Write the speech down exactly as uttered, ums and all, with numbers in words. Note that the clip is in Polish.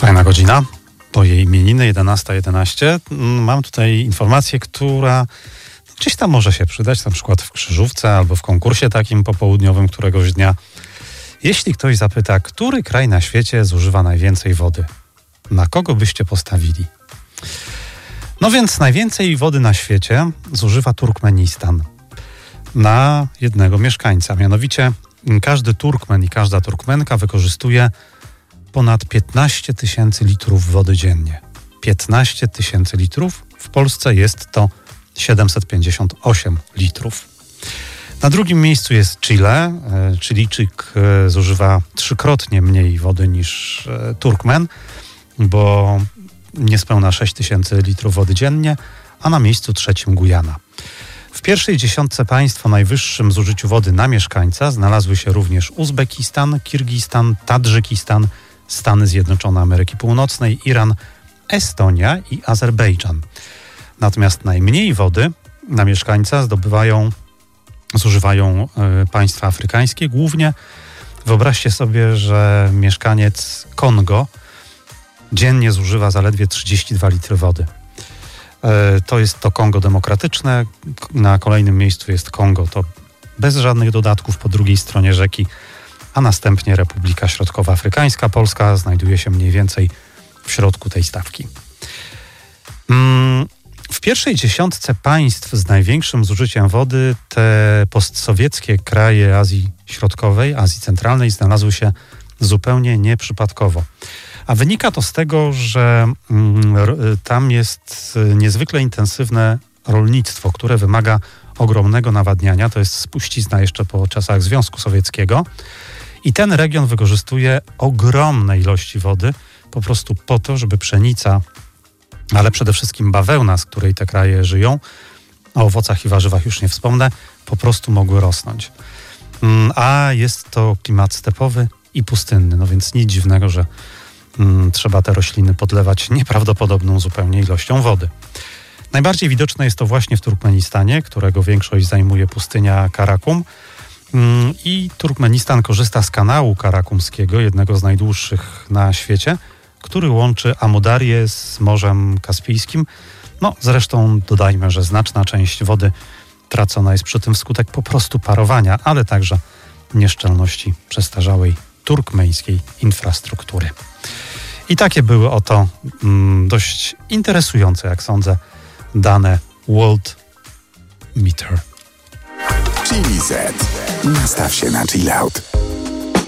Fajna godzina, to jej imieniny, jedenasta jedenaście. Mam tutaj informację, która gdzieś tam może się przydać, na przykład w krzyżówce albo w konkursie takim popołudniowym któregoś dnia. Jeśli ktoś zapyta, który kraj na świecie zużywa najwięcej wody, na kogo byście postawili? No więc najwięcej wody na świecie zużywa Turkmenistan na jednego mieszkańca. Mianowicie każdy Turkmen i każda Turkmenka wykorzystuje ponad piętnaście tysięcy litrów wody dziennie. piętnaście tysięcy litrów. W Polsce jest to siedemset pięćdziesiąt osiem litrów. Na drugim miejscu jest Chile. Chilijczyk zużywa trzykrotnie mniej wody niż Turkmen, bo niespełna sześć tysięcy litrów wody dziennie, a na miejscu trzecim Gujana. W pierwszej dziesiątce państw o najwyższym zużyciu wody na mieszkańca znalazły się również Uzbekistan, Kirgistan, Tadżykistan, Stany Zjednoczone Ameryki Północnej, Iran, Estonia i Azerbejdżan. Natomiast najmniej wody na mieszkańca zdobywają, zużywają y, państwa afrykańskie głównie. Wyobraźcie sobie, że mieszkaniec Kongo dziennie zużywa zaledwie trzydzieści dwa litry wody. Y, to jest to Kongo Demokratyczne. Na kolejnym miejscu jest Kongo, to bez żadnych dodatków po drugiej stronie rzeki, a następnie Republika Środkowoafrykańska. Polska znajduje się mniej więcej w środku tej stawki. W pierwszej dziesiątce państw z największym zużyciem wody te postsowieckie kraje Azji Środkowej, Azji Centralnej znalazły się zupełnie nieprzypadkowo. A wynika to z tego, że tam jest niezwykle intensywne rolnictwo, które wymaga ogromnego nawadniania. To jest spuścizna jeszcze po czasach Związku Sowieckiego. I ten region wykorzystuje ogromne ilości wody po prostu po to, żeby pszenica, ale przede wszystkim bawełna, z której te kraje żyją, o owocach i warzywach już nie wspomnę, po prostu mogły rosnąć. A jest to klimat stepowy i pustynny, no więc nic dziwnego, że mm, trzeba te rośliny podlewać nieprawdopodobną zupełnie ilością wody. Najbardziej widoczne jest to właśnie w Turkmenistanie, którego większość zajmuje pustynia Karakum. I Turkmenistan korzysta z kanału karakumskiego, jednego z najdłuższych na świecie, który łączy Amudarię z Morzem Kaspijskim. No zresztą dodajmy, że znaczna część wody tracona jest przy tym wskutek po prostu parowania, ale także nieszczelności przestarzałej turkmeńskiej infrastruktury. I takie były oto mm, dość interesujące, jak sądzę, dane World Meter. Chili Z. Nastaw się na chill out.